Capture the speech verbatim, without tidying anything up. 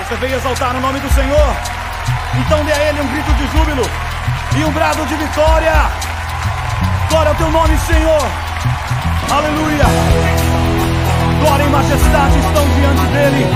Você veio exaltar o nome do Senhor, então dê a Ele um grito de júbilo e um brado de vitória. Glória ao teu nome, Senhor. Aleluia. Glória e majestade estão diante dele.